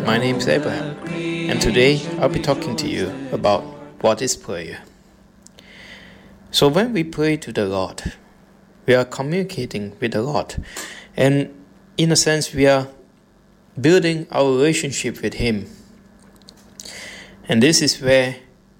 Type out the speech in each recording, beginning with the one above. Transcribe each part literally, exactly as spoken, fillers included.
My name is Abraham, and today I'll be talking to you about what is prayer. So when we pray to the Lord, we are communicating with the Lord, and in a sense we are building our relationship with Him. And this is where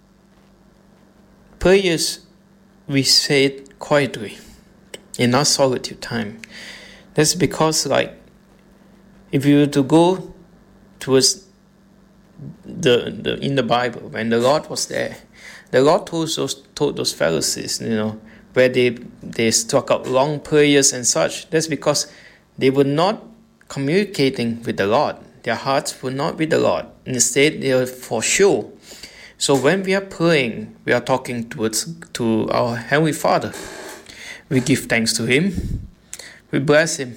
prayers we say it quietly, in our solitude time. That's because, like, if you were to go towards the, the in the Bible, when the Lord was there, the Lord told those told those Pharisees, you know, where they they struck out long prayers and such. That's because they were not communicating with the Lord. Their hearts were not with the Lord. Instead, they were for show. So when we are praying, we are talking towards to our Heavenly Father. We give thanks to Him. We bless Him.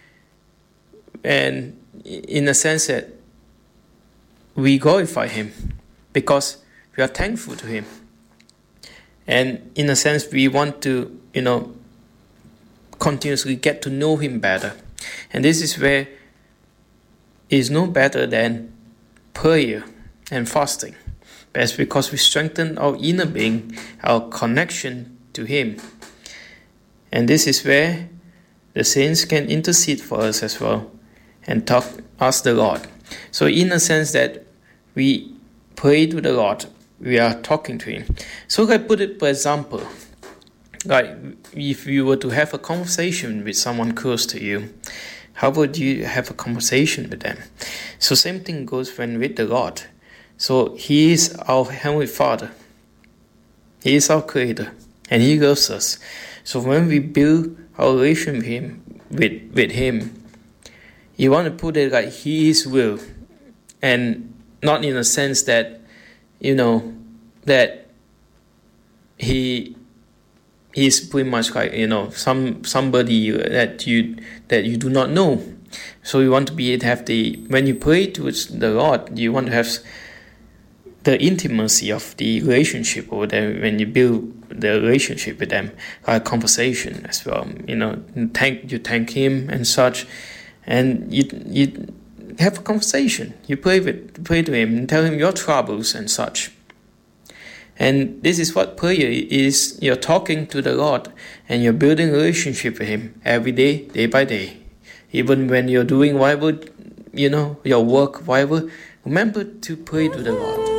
And in a sense that we glorify Him because we are thankful to Him. And in a sense, we want to, you know, continuously get to know Him better. And this is where it is no better than prayer and fasting. That's because we strengthen our inner being, our connection to Him. And this is where the saints can intercede for us as well and talk, ask the Lord. So in a sense that we pray to the Lord, we are talking to Him. So I put it for example, like if you were to have a conversation with someone close to you, how would you have a conversation with them? So same thing goes when with the Lord. So He is our Heavenly Father. He is our Creator, and He loves us. So when we build our relation with Him, with, with Him, you want to put it like His will, and not in a sense that, you know, that He He's pretty much like, you know, some somebody that you that you do not know. So you want to be to have the when you pray towards the Lord, you want to have the intimacy of the relationship over there when you build the relationship with them, like conversation as well. You know, thank you thank Him and such, and you you have a conversation. You pray with pray to Him and tell Him your troubles and such. And this is what prayer is. You're talking to the Lord and you're building a relationship with Him every day, day by day. Even when you're doing whatever, you know, your work, whatever, remember to pray to the Lord.